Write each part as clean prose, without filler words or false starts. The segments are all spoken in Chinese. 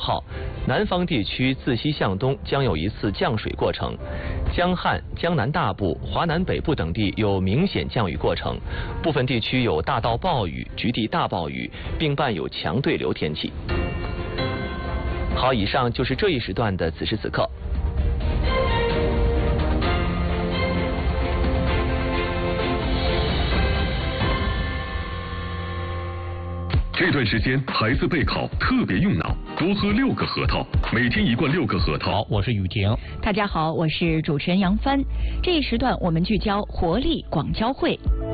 号，南方地区自西向东将有一次降水过程，江汉、江南大部、华南北部等地有明显降雨过程，部分地区有大到暴雨、局地大暴雨，并伴有强对流天气。好，以上就是这一时段的此时此刻。 这段时间孩子备考特别用脑，多喝6个核桃，每天1罐6个核桃。 好，我是雨婷。 大家好，我是主持人杨帆。这一时段我们聚焦活力广交会。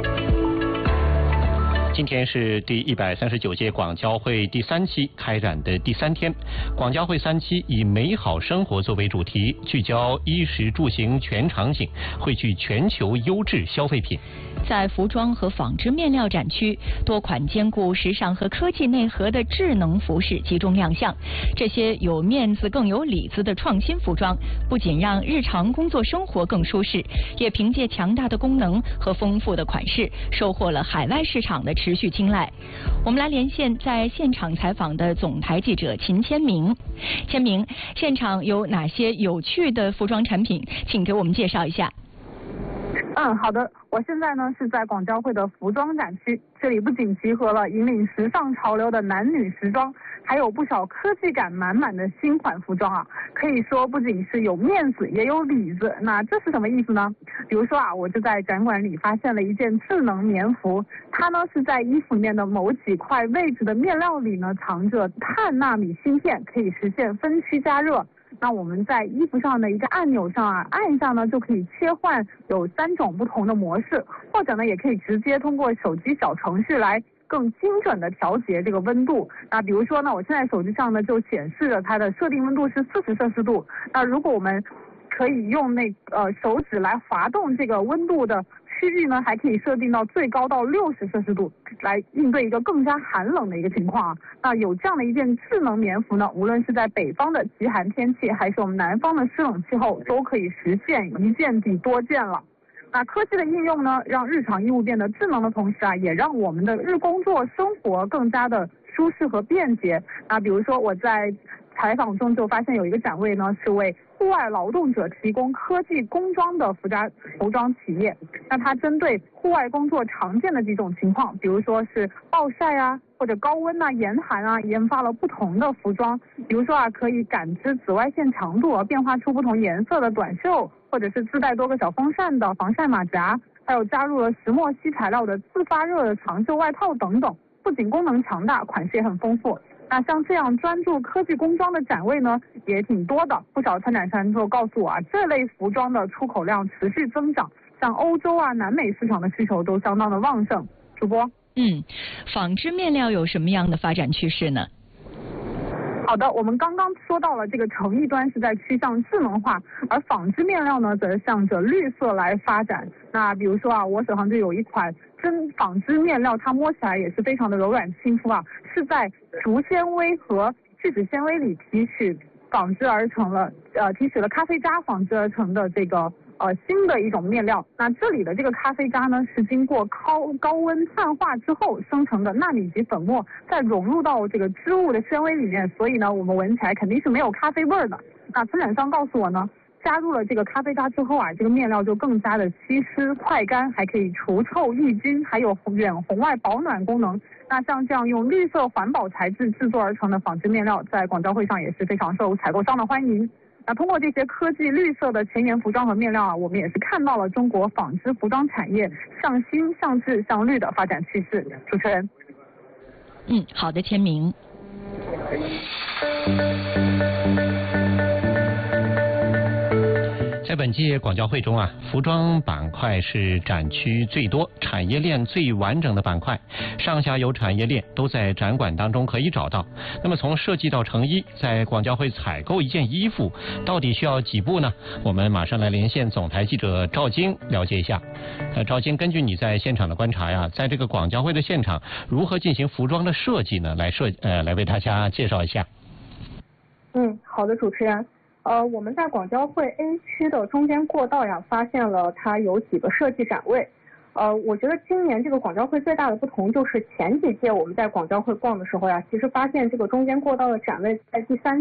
今天是第139届广交会第3期开展的第3天。广交会3期以美好生活作为主题，聚焦衣食住行全场景，汇聚全球优质消费品。 在服装和纺织面料展区，多款兼顾时尚和科技内核的智能服饰集中亮相。这些有面子更有里子的创新服装，不仅让日常工作生活更舒适，也凭借强大的功能和丰富的款式，收获了海外市场的持续青睐。我们来连线在现场采访的总台记者秦千明。千明，现场有哪些有趣的服装产品？请给我们介绍一下。 好的，我现在呢是在广交会的服装展区，这里不仅集合了引领时尚潮流的男女时装，还有不少科技感满满的新款服装啊，可以说不仅是有面子也有里子。那这是什么意思呢？比如说我就在展馆里发现了一件智能棉服，它呢是在衣服里面的某几块位置的面料里呢藏着碳纳米芯片，可以实现分区加热。那我们在衣服上的一个按钮上按一下呢，就可以切换有3种不同的模式，或者呢也可以直接通过手机小程序来更精准的调节这个温度。那比如说呢，我现在手机上呢就显示着它的设定温度是40摄氏度。那如果我们可以用手指来滑动这个温度的区域呢，还可以设定到最高到60摄氏度，来应对一个更加寒冷的一个情况。那有这样的一件智能棉服呢，无论是在北方的极寒天气，还是我们南方的湿冷气候，都可以实现一件抵多件了。那科技的应用呢，让日常衣物变得智能的同时也让我们的日工作生活更加的舒适和便捷。那比如说我在采访中就发现有一个展位呢，是为户外劳动者提供科技工装的服装企业。那它针对户外工作常见的几种情况，比如说是暴晒或者高温严寒研发了不同的服装。比如说可以感知紫外线强度变化出不同颜色的短袖，或者是自带多个小风扇的防晒马甲，还有加入了石墨烯材料的自发热的长袖外套等等。不仅功能强大，款式也很丰富。那像这样专注科技工装的展位呢，也挺多的。不少参展商都告诉我这类服装的出口量持续增长，像欧洲南美市场的需求都相当的旺盛。主播， 纺织面料有什么样的发展趋势呢？ 好的，我们刚刚说到了这个成衣端是在趋向智能化，而纺织面料呢，则是向着绿色来发展。那比如说我手上就有一款真纺织面料，它摸起来也是非常的柔软亲肤是在竹纤维和聚酯纤维里提取了咖啡渣纺织而成的这个新的一种面料。那这里的这个咖啡渣呢，是经过高温碳化之后生成的纳米级粉末，再融入到这个织物的纤维里面，所以呢，我们闻起来肯定是没有咖啡味儿的。那参展商告诉我呢，加入了这个咖啡渣之后这个面料就更加的吸湿快干，还可以除臭抑菌，还有远红外保暖功能。那像这样用绿色环保材质制作而成的纺织面料，在广交会上也是非常受采购商的欢迎。那通过这些科技绿色的前沿服装和面料我们也是看到了中国纺织服装产业向新、向质、向绿的发展趋势。主持人。 好的，千明。 在本届广交会中服装板块是展区最多、产业链最完整的板块，上下游产业链都在展馆当中可以找到。那么从设计到成衣，在广交会采购一件衣服到底需要几步呢？我们马上来连线总台记者赵晶了解一下。赵晶，根据你在现场的观察在这个广交会的现场如何进行服装的设计呢？来为大家介绍一下。 好的，主持人。我们在广交会 A 区的中间过道发现了它有几个设计展位。我觉得今年这个广交会最大的不同就是前几届我们在广交会逛的时候其实发现这个中间过道的展位在第3